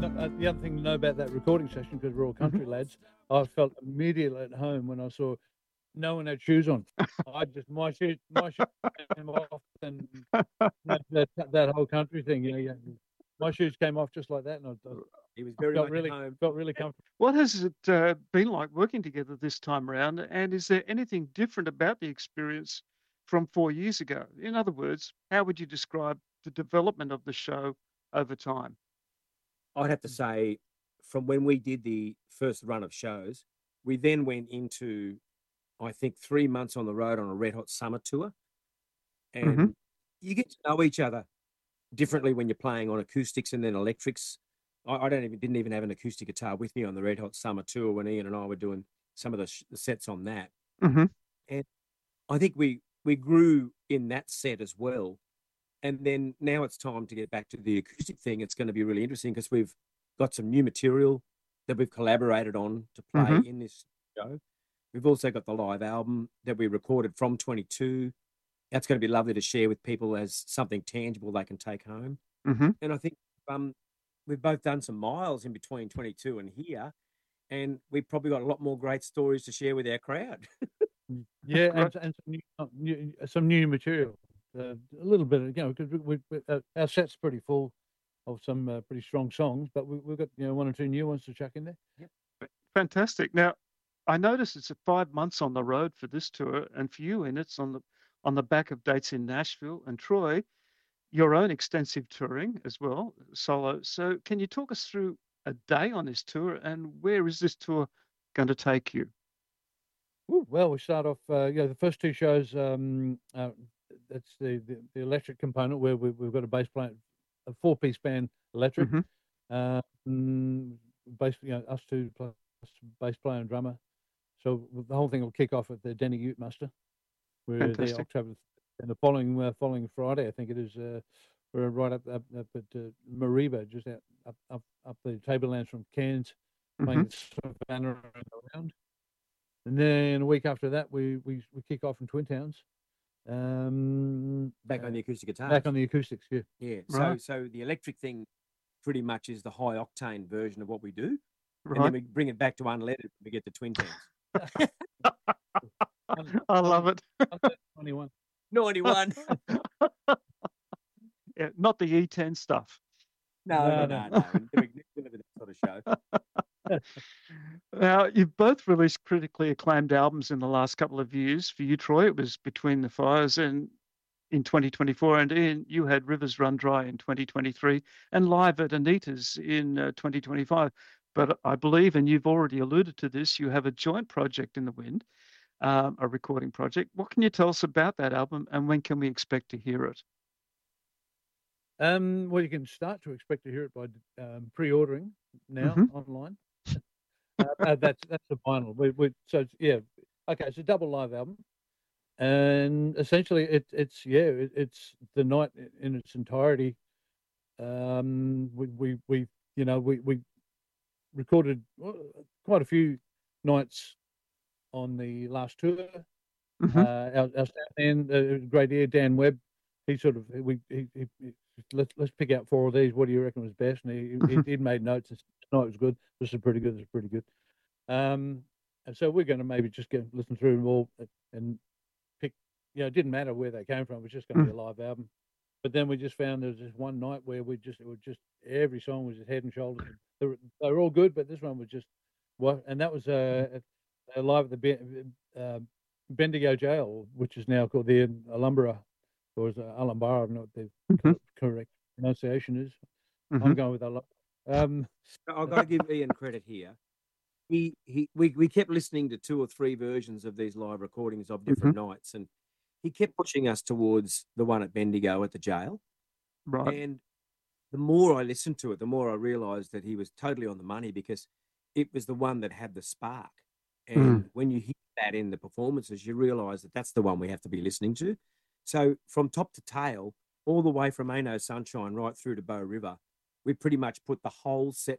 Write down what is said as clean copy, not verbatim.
the other thing to know about that recording session, because we're all country lads, I felt immediately at home when I saw no one had shoes on. My shoes came off, and that whole country thing, my shoes came off just like that, and he was very much at home. Felt really comfortable. What has it been like working together this time around? And is there anything different about the experience from 4 years ago? In other words, how would you describe the development of the show over time? I'd have to say, from when we did the first run of shows, we then went into, I think, 3 months on the road on a Red Hot Summer tour. And you get to know each other differently when you're playing on acoustics and then electrics. I didn't even have an acoustic guitar with me on the Red Hot Summer tour when Ian and I were doing some of the sets on that. And I think we grew in that set as well. And then now it's time to get back to the acoustic thing. It's going to be really interesting because we've got some new material that we've collaborated on to play in this show. We've also got the live album that we recorded from 22. That's going to be lovely to share with people as something tangible they can take home. And I think we've both done some miles in between 22 and here, and we've probably got a lot more great stories to share with our crowd. And some new material. A little bit, because our set's pretty full of some pretty strong songs, but we've got one or two new ones to chuck in there. Yep. Fantastic. Now, I noticed it's 5 months on the road for this tour, and for you, and it's on the back of dates in Nashville and Troy, your own extensive touring as well, solo. So, can you talk us through a day on this tour, and where is this tour going to take you? Well, we start off, the first two shows. That's the electric component where we've got a bass player, a 4-piece band electric. Basically, us two plus bass player and drummer. So the whole thing will kick off at the Denny Ute Muster. We're there October, and the following Friday, I think it is. We're right up at Mariba, just up the tablelands from Cairns, playing Savannah and around. And then a week after that, we kick off in Twin Towns. Back on the acoustic guitar. Back on the acoustics, yeah. Yeah. Right. So the electric thing pretty much is the high octane version of what we do. Right. And then we bring it back to unleaded when we get to Twin Towns. I love it. 91. 91. Yeah, not the E10 stuff. No. We're doing that sort of show. Now, you've both released critically acclaimed albums in the last couple of years. For you, Troy, it was Between the Fires in 2024, and Ian, you had Rivers Run Dry in 2023, and Live at Anita's in 2025. But I believe, and you've already alluded to this, you have a joint project in the wind, a recording project. What can you tell us about that album, and when can we expect to hear it? Well, you can start to expect to hear it by pre-ordering now online. That's the vinyl. It's a double live album, and essentially it's the night in its entirety. We recorded quite a few nights on the last tour. Our sound man, great ear, Dan Webb, he sort of let's pick out 4 of these. What do you reckon was best? And he made notes and said, "No, it was good. This is pretty good. This is pretty good." And so we're going to maybe just listen through them all and pick. It didn't matter where they came from. It was just going to be a live album. But then we just found there was just one night where every song was just head and shoulders. They were all good, but this one was just and that was a live at the Bendigo Jail, which is now called the Alhambra, or is Alhambra? I don't know what the correct pronunciation is. I'm going with Alhambra. I've got to give Ian credit here. We kept listening to 2 or 3 versions of these live recordings of different nights, and he kept pushing us towards the one at Bendigo at the jail. Right. And the more I listened to it, the more I realised that he was totally on the money, because it was the one that had the spark. And when you hear that in the performances, you realise that that's the one we have to be listening to. So from top to tail, all the way from Ain't No Sunshine right through to Bow River, we pretty much put the whole set